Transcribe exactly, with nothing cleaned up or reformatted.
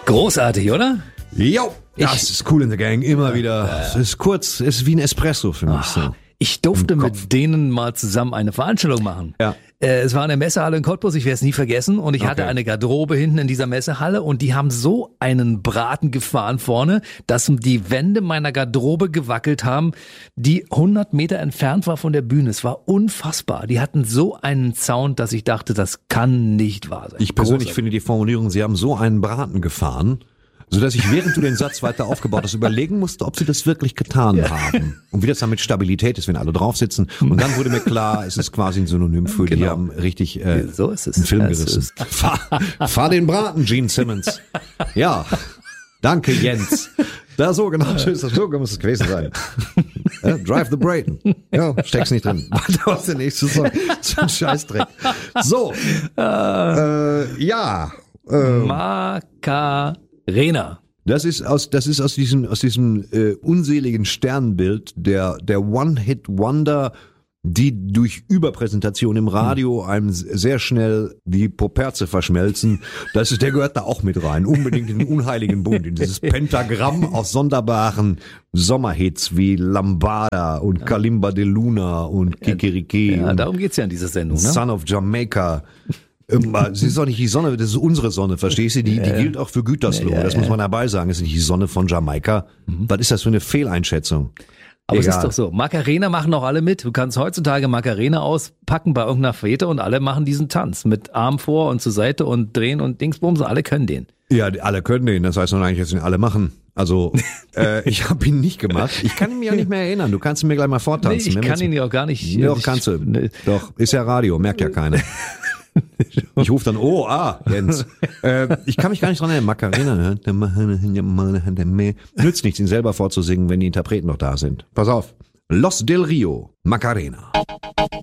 Großartig, oder? Jo, das Ich- ist Cool in the Gang, immer wieder. Es ist kurz, es ist wie ein Espresso für mich. So. Ich durfte Im Kopf. mit denen mal zusammen eine Veranstaltung machen. Ja. Äh, es war in der Messehalle in Cottbus, ich werde es nie vergessen. Und ich Okay. hatte eine Garderobe hinten in dieser Messehalle und die haben so einen Braten gefahren vorne, dass die Wände meiner Garderobe gewackelt haben, die hundert Meter entfernt war von der Bühne. Es war unfassbar. Die hatten so einen Sound, dass ich dachte, das kann nicht wahr sein. Ich persönlich Großartig. finde die Formulierung, sie haben so einen Braten gefahren, sodass ich, während du den Satz weiter aufgebaut hast, überlegen musste, ob sie das wirklich getan haben. Und wie das dann mit Stabilität ist, wenn alle drauf sitzen. Und dann wurde mir klar, es ist quasi ein Synonym für, die Genau. haben richtig äh, So ist es. einen Film Es gerissen. ist- Fahr, fahr den Braten, Gene Simmons. Ja, danke Jens. Da so, genau, so ist das, so muss es gewesen sein. Ja, Drive the Brayton. Ja, steck's nicht drin. Warte, was der nächste Song? So ein Scheißdreck. So, äh, ja, äh, Macarena. Das ist aus, das ist aus diesem, aus diesem äh, unseligen Sternbild der, der One-Hit-Wonder, die durch Überpräsentation im Radio einem sehr schnell die Poperze verschmelzen. Das ist, der gehört da auch mit rein. Unbedingt in den unheiligen Bund, in dieses Pentagramm aus sonderbaren Sommerhits wie Lambada und Kalimba de Luna und Kikiriki Ja, und darum geht's ja in dieser Sendung. Ne? Son of Jamaica. Immer, sie ist doch nicht die Sonne, das ist unsere Sonne, verstehst du? Die, die gilt auch für Gütersloh, Ja, ja, das muss man dabei sagen. Das ist nicht die Sonne von Jamaika. Was ist das für eine Fehleinschätzung? Aber es Egal. ist doch so, Macarena machen auch alle mit. Du kannst heutzutage Macarena auspacken bei irgendeiner Fete und alle machen diesen Tanz mit Arm vor und zur Seite und drehen und Dingsbums und alle können den. Ja, die- alle können den, das heißt noch eigentlich, dass ihn alle machen. Also, äh, ich habe ihn nicht gemacht. Ich kann ihn mir auch nicht mehr erinnern. Du kannst ihn mir gleich mal Nee, vortanzen. ich Wenn wir kann jetzt- ihn ja auch gar nicht. Doch, ich, kannst du. Nee. Doch, ist ja Radio, merkt ja keiner. Ich rufe dann, oh, ah, Jens. Äh, ich kann mich gar nicht dran erinnern. Macarena. Nützt nichts, ihn selber vorzusingen, wenn die Interpreten noch da sind. Pass auf. Los del Rio, Macarena.